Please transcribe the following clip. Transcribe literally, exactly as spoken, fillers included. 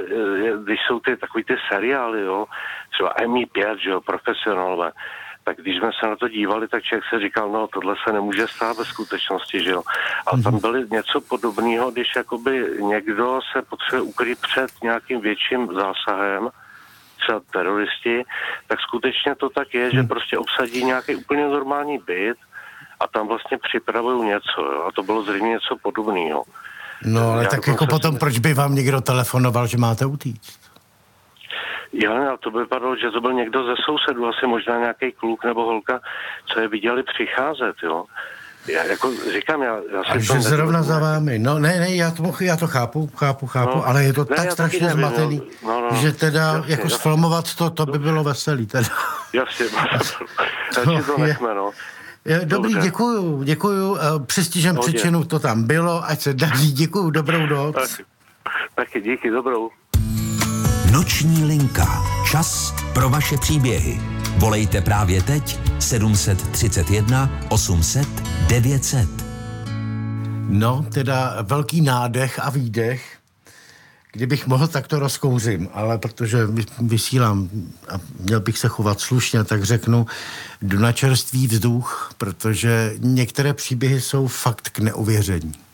když jsou ty takový ty seriály, jo, třeba M I pět, že jo, profesionálové, tak když jsme se na to dívali, tak člověk se říkal, no tohle se nemůže stát ve skutečnosti, že jo. Ale tam byly něco podobného, když jakoby někdo se potřebuje ukryt před nějakým větším zásahem, třeba teroristi, tak skutečně to tak je, že prostě obsadí nějaký úplně normální byt a tam vlastně připravují něco, jo. A to bylo zřejmě něco podobného. No ale Já tak jako potom, si... proč by vám někdo telefonoval, že máte utíct? Jo, ale to by vypadalo, že to byl někdo ze sousedů, asi možná nějaký kluk nebo holka, co je viděli přicházet, jo. Já jako říkám, já, já si a že zrovna za vámi, no ne, ne, já to, já to chápu, chápu, chápu, no, ale je to ne, tak strašně zmatený, no, no, že teda jasně, jako jasně. Sfilmovat to, to by bylo veselý teda. Jasně, takže to nechme, no. Je, dobrý, dobře. děkuju, děkuju, přestižem příčinu to tam bylo, ať se daří, děkuju, dobrou noc. Tak, taky díky, dobrou. Noční linka. Čas pro vaše příběhy. Volejte právě teď sedm set třicet jedna osm set devět set. No, teda velký nádech a výdech. Kdybych mohl, tak to rozkouřím, ale protože vysílám a měl bych se chovat slušně, tak řeknu, jdu na čerstvý vzduch, protože některé příběhy jsou fakt k neuvěření.